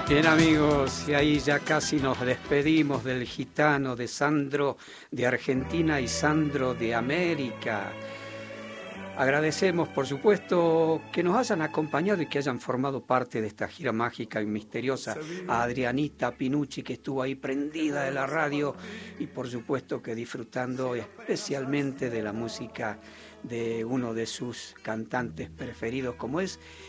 Bien amigos, y ahí ya casi nos despedimos del gitano, de Sandro de Argentina y Sandro de América. Agradecemos, por supuesto, que nos hayan acompañado y que hayan formado parte de esta gira mágica y misteriosa. A Adrianita Pinucci, que estuvo ahí prendida de la radio, y por supuesto que disfrutando especialmente de la música de uno de sus cantantes preferidos, como es